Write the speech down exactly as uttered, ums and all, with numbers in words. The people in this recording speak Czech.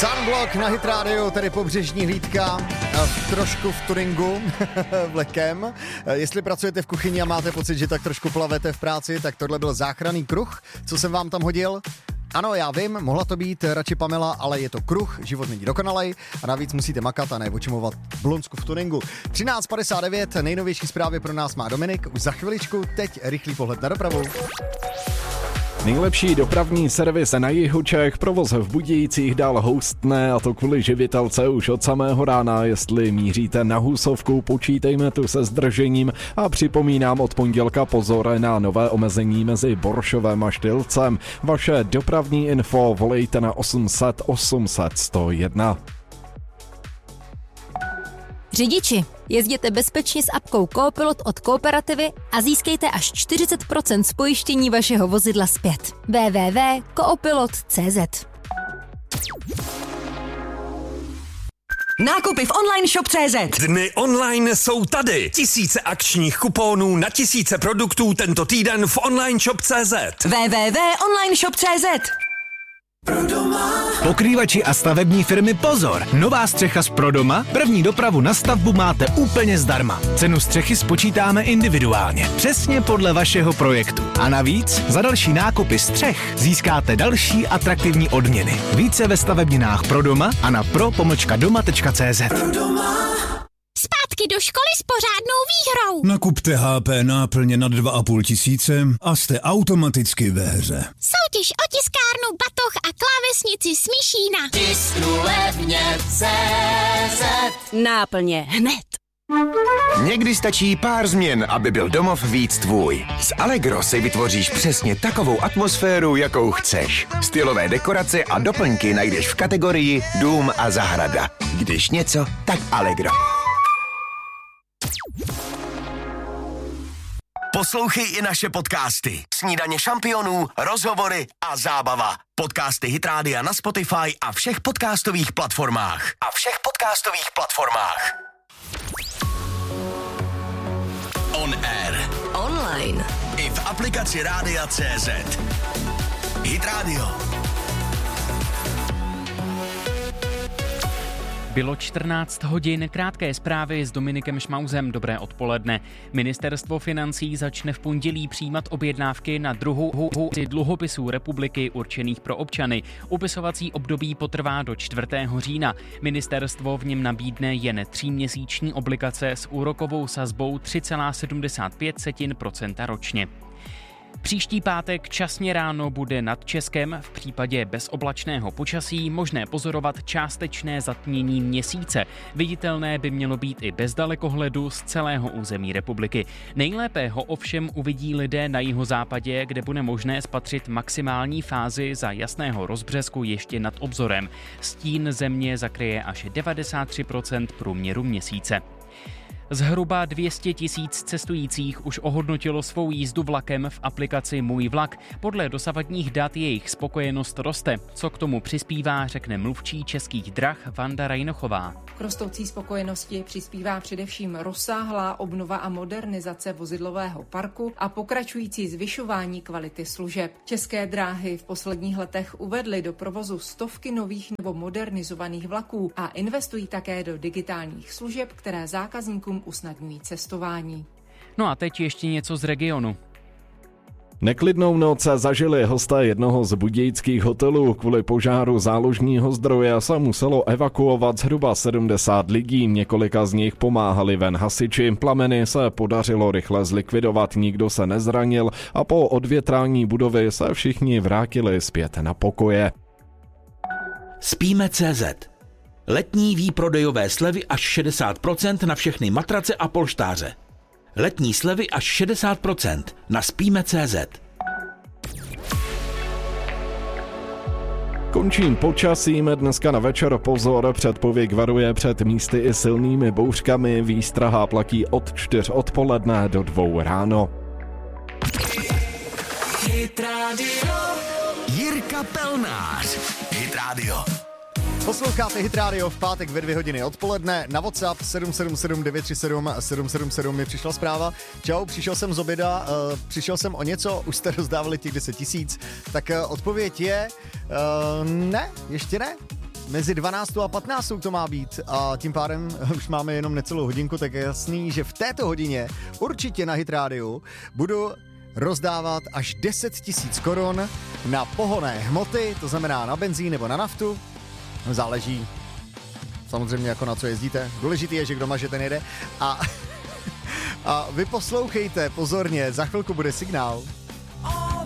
Sunblock na Hit Radio, tedy pobřežní hlídka, trošku v tuningu, vlekem. Jestli pracujete v kuchyni a máte pocit, že tak trošku plavete v práci, tak tohle byl záchranný kruh, co jsem vám tam hodil. Ano, já vím, mohla to být radši Pamela, ale je to kruh, život není dokonalej a navíc musíte makat a ne očimovat blonsku v tuningu. třináct padesát devět, nejnovější zprávy pro nás má Dominik, už za chviličku, teď rychlý pohled na dopravu. Nejlepší dopravní servis na jihu Čech, provoz v Budějcích dál houstne, a to kvůli živitelce už od samého rána. Jestli míříte na Husovku, počítejme tu se zdržením a připomínám od pondělka pozor na nové omezení mezi Boršovem a Štylcem. Vaše dopravní info volejte na osm set osm set sto jedna. Řidiči, jezděte bezpečně s apkou Coopilot od Kooperativy a získejte až čtyřicet procent z pojištění vašeho vozidla zpět. w w w tečka coopilot tečka c z. Nákupy v online shop tečka cé zet. Dny online jsou tady. Tisíce akčních kuponů na tisíce produktů tento týden v online shop tečka cé zet. w w w tečka online shop tečka cé zet. Pokrývači a stavební firmy pozor! Nová střecha z Prodoma? První dopravu na stavbu máte úplně zdarma. Cenu střechy spočítáme individuálně, přesně podle vašeho projektu. A navíc za další nákupy střech získáte další atraktivní odměny. Více ve stavebninách Prodoma a na pro pomlčka doma tečka cé zet. Zpátky do školy s pořádnou výhrou. Nakupte há pé náplně na dva a půl tisíce a jste automaticky ve hře. Soutěž o tiskárnu, batoh a klávesnici Smíšína. Tisknu levně tečka cé zet. Náplně hned. Někdy stačí pár změn, aby byl domov víc tvůj. S Allegro si vytvoříš přesně takovou atmosféru, jakou chceš. Stylové dekorace a doplňky najdeš v kategorii Dům a zahrada. Když něco, tak Allegro. Poslouchej i naše podcasty. Snídaně šampionů, rozhovory a zábava. Podcasty Hit Rádia na Spotify a všech podcastových platformách. A všech podcastových platformách. On air. Online. I v aplikaci Rádia tečka cé zet. Hit Radio. Bylo čtrnáct hodin, krátké zprávy s Dominikem Šmauzem. Dobré odpoledne. Ministerstvo financí začne v pondělí přijímat objednávky na druhou dluhopisů republiky určených pro občany. Upisovací období potrvá do čtvrtého října. Ministerstvo v něm nabídne jen tříměsíční obligace s úrokovou sazbou tři celá sedmdesát pět procenta ročně. Příští pátek časně ráno bude nad Českem v případě bezoblačného počasí možné pozorovat částečné zatmění měsíce. Viditelné by mělo být i bez dalekohledu z celého území republiky. Nejlépe ho ovšem uvidí lidé na jihozápadě, kde bude možné spatřit maximální fázi za jasného rozbřesku ještě nad obzorem. Stín země zakryje až devadesát tři procent průměru měsíce. Zhruba dvě stě tisíc cestujících už ohodnotilo svou jízdu vlakem v aplikaci Můj vlak. Podle dosavadních dat jejich spokojenost roste. Co k tomu přispívá, řekne mluvčí Českých drah Vanda Rajnochová. K rostoucí spokojenosti přispívá především rozsáhlá obnova a modernizace vozidlového parku a pokračující zvyšování kvality služeb. České dráhy v posledních letech uvedly do provozu stovky nových nebo modernizovaných vlaků a investují také do digitálních služeb, které zákazníkům usnadňují cestování. No a teď ještě něco z regionu. Neklidnou noc zažili hosté jednoho z budějických hotelů. Kvůli požáru záložního zdroje se muselo evakuovat zhruba sedmdesát lidí. Několika z nich pomáhali ven hasiči. Plameny se podařilo rychle zlikvidovat, nikdo se nezranil a po odvětrání budovy se všichni vrátili zpět na pokoje. Spíme tečka cé zet. Letní výprodejové slevy až šedesát procent na všechny matrace a polštáře. Letní slevy až šedesát procent na spíme tečka cé zet. Končím počasím, dneska na večer pozor, předpověď varuje před místy i silnými bouřkami, výstraha platí od čtyř odpoledne do dvou ráno. Hit Radio. Jirka Pelnář. Hit Radio. Posloucháte Hit Radio v pátek ve dvě hodiny odpoledne. Na WhatsApp sedm sedm sedm devět tři sedm sedm sedm sedm mi přišla zpráva. Čau, přišel jsem z oběda, uh, přišel jsem o něco, už jste rozdávali těch deset tisíc. Tak uh, odpověď je, uh, ne, ještě ne. mezi dvanáctou a patnáctou to má být a tím pádem už máme jenom necelou hodinku, tak je jasný, že v této hodině určitě na Hit rádiu budu rozdávat až deset tisíc korun na pohonné hmoty, to znamená na benzín nebo na naftu. Záleží samozřejmě jako na co jezdíte. Důležitý je, že kdo maže, ten jede. A, a vy poslouchejte pozorně, za chvilku bude signál.